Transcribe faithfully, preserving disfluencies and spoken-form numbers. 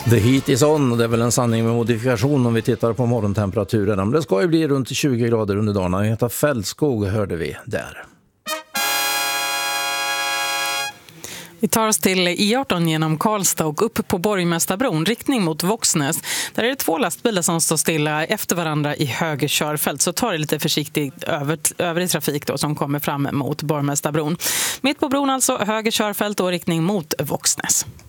The heat is on, och det är väl en sanning med modifikation om vi tittar på morgontemperaturen. Men det ska ju bli runt tjugo grader under dagen. Agneta Fältskog hörde vi där. Vi tar oss till E arton genom Karlstad och upp på Borgmästarbron, riktning mot Våxnäs. Där är det två lastbilar som står stilla efter varandra i höger körfält. Så tar det lite försiktigt över, övrig trafik då, som kommer fram mot Borgmästarbron. Mitt på bron alltså höger körfält och riktning mot Våxnäs.